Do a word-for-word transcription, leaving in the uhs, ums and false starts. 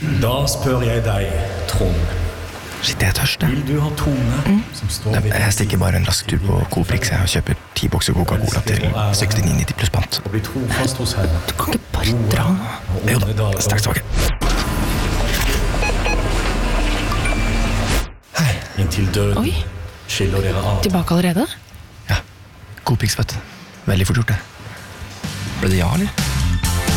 Da spør jeg deg, Trond. Shit, jeg er tørst, jeg. Vil du ha tone mm. som står ved... Jeg stikker bare en rask tur på Coprix og kjøper ti bokser Coca-Cola til sekstini nitti pluss pant. Og bli trofast hos henne. Du kan ikke bare dra nå. Jo da, straks tilbake. Hei. Inntil døden. Oi. Skiller dere av. Tilbake allerede? Ja, Coprix, vet du. Veldig fort gjort det. Ble det ja, eller?